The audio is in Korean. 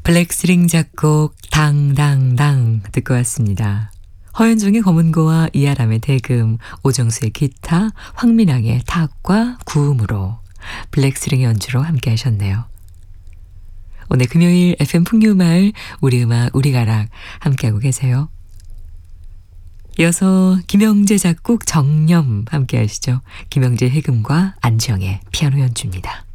블랙스링 작곡 당당당 듣고 왔습니다. 허현종의 검은고와 이아람의 대금, 오정수의 기타, 황민항의 탁과 구음으로 블랙스링의 연주로 함께 하셨네요. 오늘 금요일 FM 풍류마을 우리 음악 우리 가락 함께하고 계세요. 이어서 김영재 작곡 정념 함께 하시죠. 김영재 해금과 안지영의 피아노 연주입니다.